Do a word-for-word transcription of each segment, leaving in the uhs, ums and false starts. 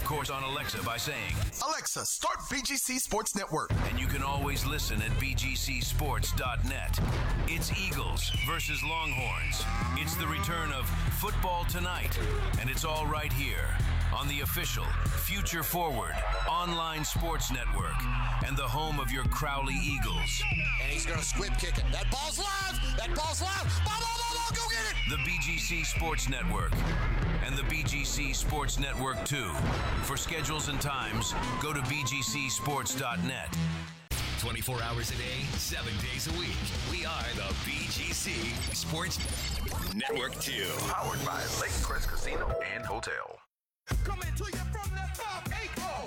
course, on Alexa by saying, Alexa, start B G C Sports Network. And you can always listen at b g c sports dot net. It's Eagles versus Longhorns. It's the return of Football Tonight, and it's all right here on the official Future Forward online sports network and the home of your Crowley Eagles. And he's going to squib kick it. That ball's live. That ball's live. Ball, ball, ball, ball. Go get it. The B G C Sports Network and the B G C Sports Network two. For schedules and times, go to b g c sports dot net. twenty-four hours a day, seven days a week. We are the B G C Sports Network two. Powered by Lake Crest Casino and Hotel. Coming to you from that five eight oh.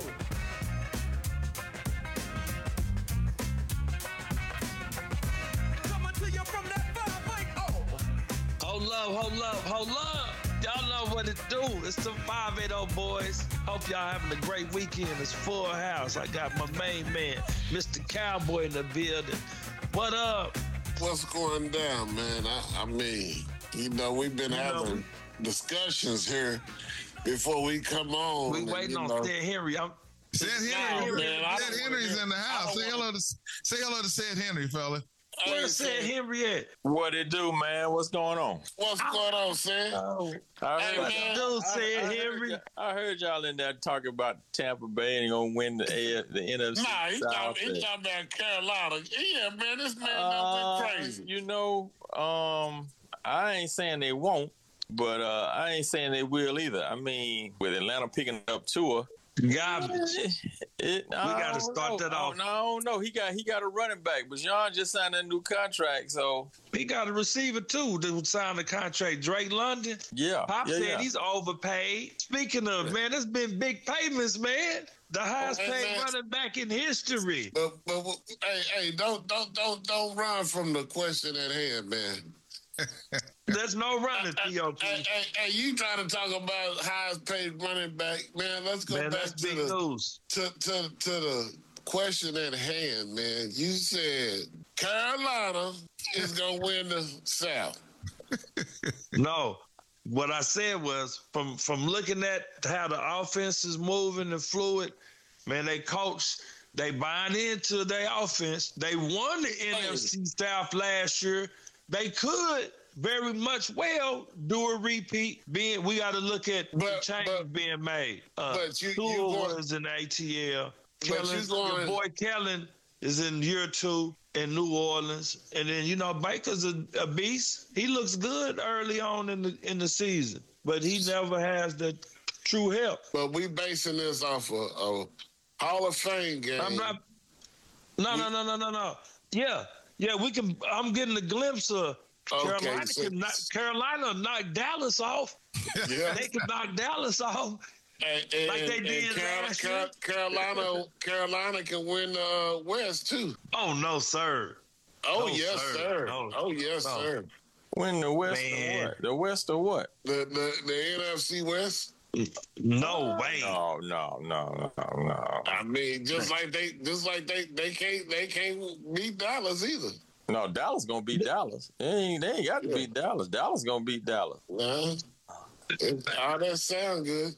Coming to you from that five eight oh. Hold up, hold up, hold up. Y'all know what it do. It's the five eighty boys. Hope y'all having a great weekend. It's full house. I got my main man, Mister Cowboy, in the building. What up? What's going down, man? I, I mean, you know, we've been You know, having discussions here before we come on. We and, waiting you on know, Sid Henry. I'm Sid Nah, Henry, man, I Sid don't Henry's wanna in the hear- I house. don't Say hello to say hello to Sid Henry, fella. Hey, where's Sid Sid, Henry at? What it do, man? What's going on? what's going on, Sid? Oh, I Hey, heard, man. dude, I, Sid I heard Henry. y- I heard y'all in there talking about Tampa Bay and gonna win the A- the N F C Nah, he's South. talking, he's talking about Carolina. Yeah, man, this man Uh, done been crazy. You know, um, I ain't saying they won't, but uh, I ain't saying they will either. I mean, with Atlanta picking up Tua, Garbage. it, we gotta start that off. No, no, he got he got a running back, but John just signed a new contract, so He got a receiver, too, that signed the contract. Drake London. yeah. Pop yeah, said yeah. he's overpaid. Speaking of, man, there's been big payments, man. The highest Hey, paid man. running back in history. But, but, but hey, hey, don't, don't, don't, don't run from the question at hand, man. There's no running, Hey, P O P. hey, hey, hey, you trying to talk about highest paid running back, man? Let's go Man, back that's to big the news. to, to to the question at hand, man. You said Carolina is gonna win the South. No. What I said was from from looking at how the offense is moving and fluid, man, they coach, they buying into their offense. They won the N F C South last year. They could very much well do a repeat. Being we got to look at the But- change but- being made. Uh, but you- Tua you going- was in A T L. But Kellen, you going- your boy Kellen is in year two in New Orleans, and then you know Baker's a, a beast. He looks good early on in the in the season, but he never has the true help. But we basing this off a, a Hall of Fame game. I'm not. No, no, no, no, no, no. Yeah, yeah. We can. I'm getting a glimpse of Okay, Carolina. so- Can knock, Carolina knock Dallas off. Yeah. They can knock Dallas off. And, and, Like they and did Carol- last Carol- year. Carolina, Carolina can win the uh, West too. Oh no, sir. Oh No, yes, sir. sir. No. Oh yes, No. sir. Win the West Man. or what? The West or what? The the the N F C West. No way. No, no, no, no, no. I mean, just like they, just like they, they can't, they can't beat Dallas either. No, Dallas gonna beat Dallas. They ain't, they ain't got to beat Dallas. Dallas gonna beat Dallas. Nah. It, all that sound good.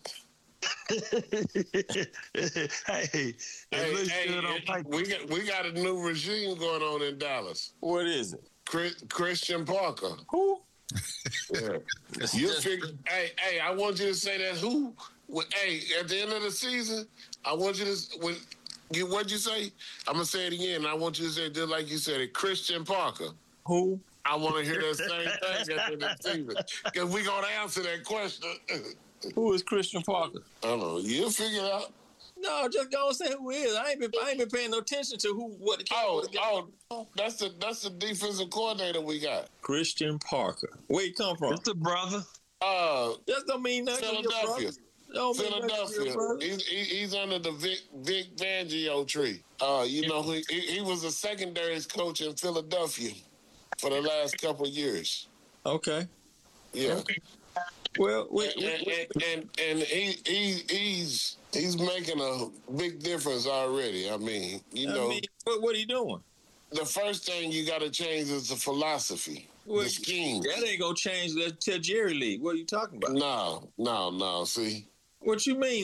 hey, it Hey, looks hey, good on it- paper. we got we got a new regime going on in Dallas. What is it? Chris, Christian Parker. Who? Yeah. You figure, hey, hey, I want you to say that who? When, hey, at the end of the season, I want you to when you what'd you say? I'm gonna say it again. I want you to say it just like you said it. Christian Parker. Who? I want to hear that same thing at the end of the season because we gonna answer that question. Who is Christian Parker? I don't know. You'll figure it out. No, just don't say who is. I ain't been I ain't been paying no attention to who what the Oh, what the- oh, that's the that's the defensive coordinator we got. Christian Parker. Where he come from? It's a brother. Uh, That don't mean nothing. to your Philadelphia. brother. Don't mean nothing to your Philadelphia. brother. He's, he, he's under the Vic Vic Fangio tree. Uh, you know, he, he he was a secondaries coach in Philadelphia for the last couple of years. Okay. Yeah, Well, we, and we, and, and, and he, he he's he's making a big difference already. I mean, you I know, mean, what what are you doing? the first thing you got to change is the philosophy, Well, the scheme. That ain't gonna change that till Jerry League. What are you talking about? No, no, no. See. What you mean?